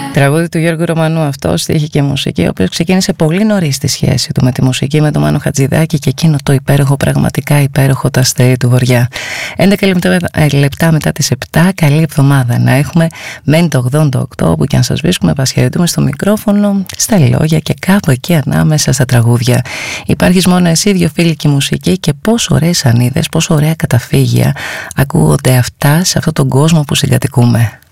Τραγούδι του Γιώργου Ρωμανού αυτό, στίχη και μουσική, ο οποίος ξεκίνησε πολύ νωρίς τη σχέση του με τη μουσική, με τον Μάνο Χατζηδάκη και εκείνο το υπέροχο, πραγματικά υπέροχο «Τα αστέρια του Βοριά». 11 λεπτά μετά τις 7, καλή εβδομάδα να έχουμε. Μένει το 88, όπου και αν σας βρίσκουμε, вас χαιρετούμε στο μικρόφωνο, στα λόγια και κάπου εκεί ανάμεσα στα τραγούδια. Υπάρχεις μόνο εσύ, δύο φίλοι και η μουσική, και πόσο ωραίες ανίδες, πόσο ωραία καταφύγια ακούγονται αυτά σε αυτόν τον κόσμο που συγκατοικούμε.